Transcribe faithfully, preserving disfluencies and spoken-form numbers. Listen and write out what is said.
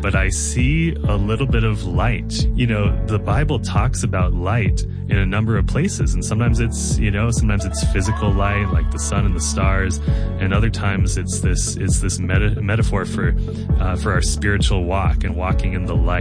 but I see a little bit of light. You know, the Bible talks about light in a number of places, and sometimes it's, you know, sometimes it's physical light, like the sun and the stars, and other times it's this, it's this meta- metaphor for, uh, for our spiritual walk and walking in the light.